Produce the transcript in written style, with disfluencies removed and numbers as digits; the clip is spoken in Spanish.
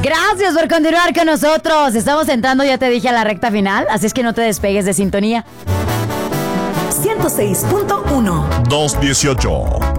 Gracias por continuar con nosotros. Estamos entrando, ya te dije, a la recta final, así es que no te despegues de sintonía. 106.1 218.